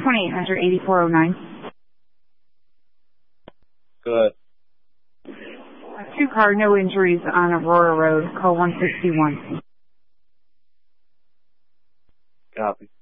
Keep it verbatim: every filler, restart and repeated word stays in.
twenty-eight hundred, eighty-four oh nine. Good. Two car, no injuries on Aurora Road. Call one sixty-one. Copy.